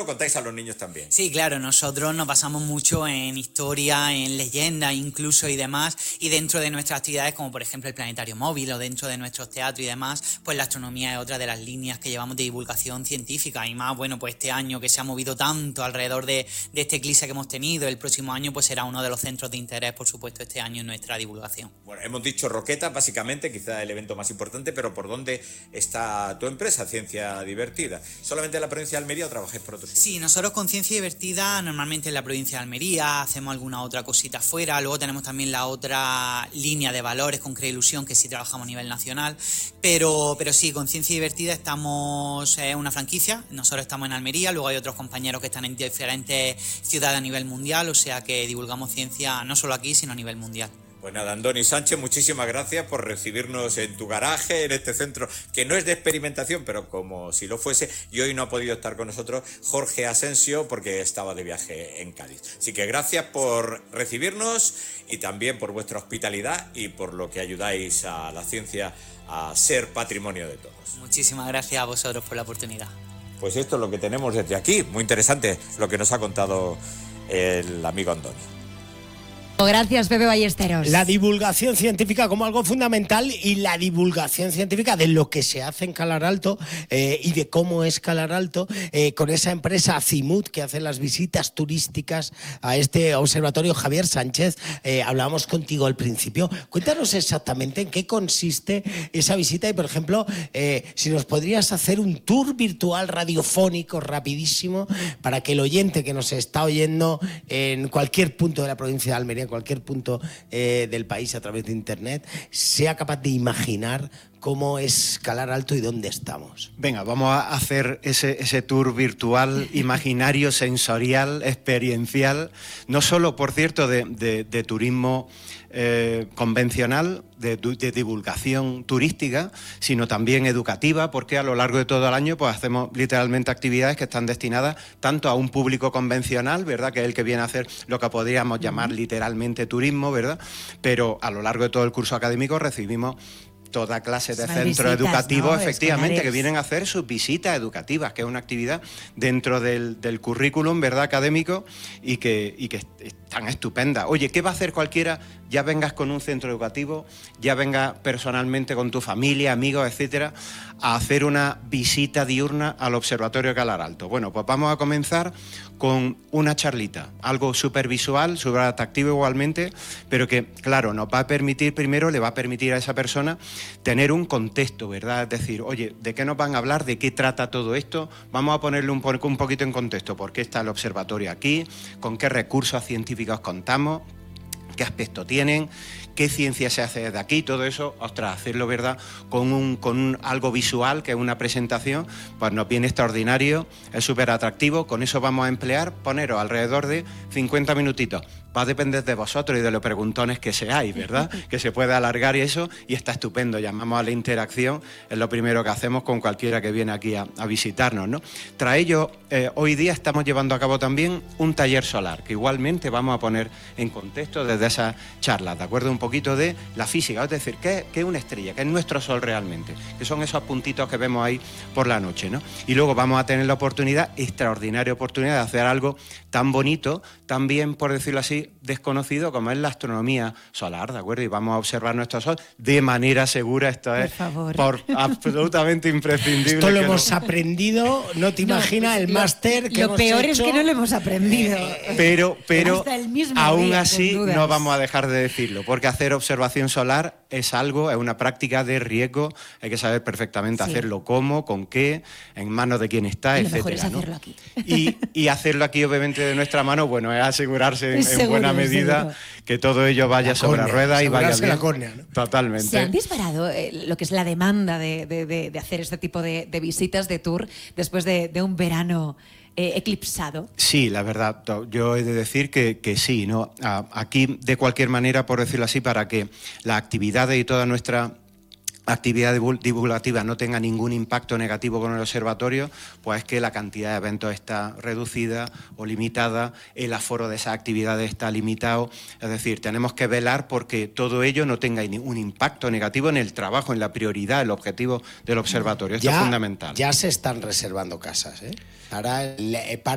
contáis a los niños también. Sí, claro, nosotros nos basamos mucho en historia, en leyenda incluso y demás, y dentro de nuestras actividades, como por ejemplo el planetario móvil o dentro de nuestros teatros y demás, pues la astronomía es otra de las líneas que llevamos de divulgación científica, y más, bueno, pues este año que se ha movido tanto alrededor de este eclipse que hemos tenido, el próximo año pues será uno de los centros de interés, por supuesto, este año en nuestra divulgación. Bueno, hemos dicho Roquetas, básicamente, quizá el evento más importante, pero ¿por dónde está tu empresa, Ciencia Divertida? ¿Solamente en la provincia de Almería o trabajáis por otros sitios? Sí, nosotros con Ciencia Divertida normalmente en la provincia de Almería hacemos alguna otra cosita fuera, luego tenemos también la otra línea de valores con Crea Ilusión, que sí trabajamos a nivel nacional, pero sí, con Ciencia Divertida estamos en una franquicia, nosotros estamos en Almería, luego hay otros compañeros que están en diferentes ciudades a nivel mundial, o sea que divulgamos ciencia no solo aquí, sino a nivel mundial. Pues nada, Andoni Sánchez, muchísimas gracias por recibirnos en tu garaje, en este centro que no es de experimentación, pero como si lo fuese, y hoy no ha podido estar con nosotros Jorge Asensio porque estaba de viaje en Cádiz. Así que gracias por recibirnos y también por vuestra hospitalidad y por lo que ayudáis a la ciencia a ser patrimonio de todos. Muchísimas gracias a vosotros por la oportunidad. Pues esto es lo que tenemos desde aquí, muy interesante lo que nos ha contado el amigo Andoni. Gracias, Pepe Ballesteros. La divulgación científica como algo fundamental y la divulgación científica de lo que se hace en Calar Alto y de cómo es Calar Alto con esa empresa Azimut que hace las visitas turísticas a este observatorio. Javier Sánchez, hablábamos contigo al principio. Cuéntanos exactamente en qué consiste esa visita y, por ejemplo, si nos podrías hacer un tour virtual radiofónico rapidísimo para que el oyente que nos está oyendo en cualquier punto de la provincia de Almería, cualquier punto del país a través de internet, sea capaz de imaginar cómo es Calar Alto y dónde estamos. Venga, vamos a hacer ese tour virtual, imaginario, sensorial, experiencial, no solo, por cierto, de turismo convencional, de divulgación turística, sino también educativa, porque a lo largo de todo el año pues hacemos literalmente actividades que están destinadas tanto a un público convencional, ¿verdad?, que es el que viene a hacer lo que podríamos llamar literalmente turismo, ¿verdad?, pero a lo largo de todo el curso académico recibimos toda clase de centros educativos, ¿no?, efectivamente, escolares, que vienen a hacer sus visitas educativas, que es una actividad dentro del currículum, ¿verdad?, académico y que es tan estupenda. Oye, ¿qué va a hacer cualquiera? Ya vengas con un centro educativo, ya vengas personalmente con tu familia, amigos, etcétera, a hacer una visita diurna al Observatorio Calar Alto. Bueno, pues vamos a comenzar con una charlita, algo súper visual, súper atractivo igualmente, pero que, claro, nos va a permitir, primero le va a permitir a esa persona tener un contexto, ¿verdad? Es decir, oye, ¿de qué nos van a hablar? ¿De qué trata todo esto? Vamos a ponerle un poquito en contexto. ¿Por qué está el observatorio aquí? ¿Con qué recursos científicos contamos? ¿Qué aspecto tienen? ¿Qué ciencia se hace desde aquí? Todo eso, ostras, hacerlo, ¿verdad?, con algo visual, que es una presentación, pues nos viene extraordinario, es súper atractivo. Con eso vamos a emplear, poneros alrededor de 50 minutitos. Va a depender de vosotros y de los preguntones que seáis, ¿verdad?, que se puede alargar y eso, y está estupendo. Llamamos a la interacción, es lo primero que hacemos con cualquiera que viene aquí a visitarnos, ¿no? Tras ello, hoy día estamos llevando a cabo también un taller solar, que igualmente vamos a poner en contexto desde esas charlas, ¿de acuerdo? Un poquito de la física, es decir, ¿qué es una estrella? ¿Qué es nuestro sol realmente? Que son esos puntitos que vemos ahí por la noche, ¿no? Y luego vamos a tener la oportunidad, extraordinaria oportunidad, de hacer algo tan bonito, tan bien, por decirlo así, desconocido como es la astronomía solar, ¿de acuerdo? Y vamos a observar nuestro sol de manera segura. Esto es absolutamente imprescindible. Esto lo hemos aprendido, no te imaginas el máster que hemos hecho. Lo peor es que no lo hemos aprendido. Pero aún día, así no vamos a dejar de decirlo, porque hacer observación solar es una práctica de riesgo, hay que saber perfectamente hacerlo cómo, con qué, en manos de quién está, y etcétera. Lo mejor es hacerlo aquí. Y hacerlo aquí, obviamente, de nuestra mano, bueno, es asegurarse en buena medida que todo ello vaya sobre ruedas y vaya bien. La córnea, ¿no? Totalmente. ¿Se han disparado lo que es la demanda de hacer este tipo de visitas, de tour, después de un verano eclipsado? Sí, la verdad, yo he de decir que sí, ¿no? Aquí, de cualquier manera, por decirlo así, para que las actividades y toda nuestra actividad divulgativa no tenga ningún impacto negativo con el observatorio, pues es que la cantidad de eventos está reducida o limitada, el aforo de esas actividades está limitado, es decir, tenemos que velar porque todo ello no tenga un impacto negativo en el trabajo, en la prioridad, el objetivo del observatorio. Esto es fundamental. Ya se están reservando casas, ¿eh? Para